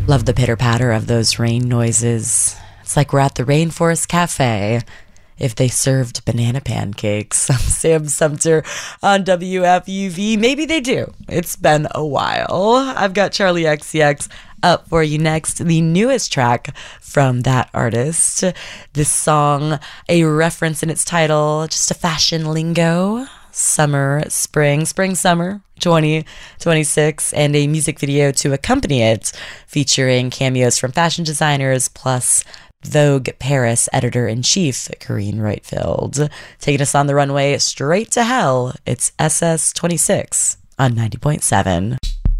Love the pitter-patter of those rain noises. It's like we're at the Rainforest Cafe if they served banana pancakes. I'm Sam Sumter on WFUV. Maybe they do. It's been a while. I've got Charlie XCX up for you next, the newest track from that artist. This song, a reference in its title, just a fashion lingo. Summer, spring, summer 2026, and a music video to accompany it featuring cameos from fashion designers plus Vogue Paris editor-in-chief Karine Roitfeld. Taking us on the runway straight to hell, it's SS26 on 90.7.